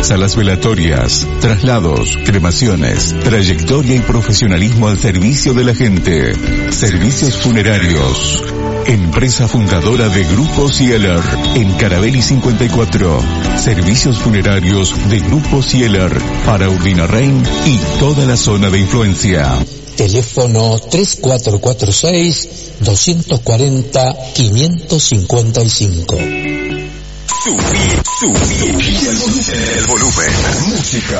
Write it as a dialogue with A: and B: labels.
A: salas velatorias, traslados, cremaciones, trayectoria y profesionalismo al servicio de la gente. Servicios funerarios. Empresa fundadora de Grupo Cieler, en Carabelli 54. Servicios funerarios de Grupo Cieler para Urdinarrain y toda la zona de influencia.
B: Teléfono 3446-240-555.
A: Subí el volumen. Música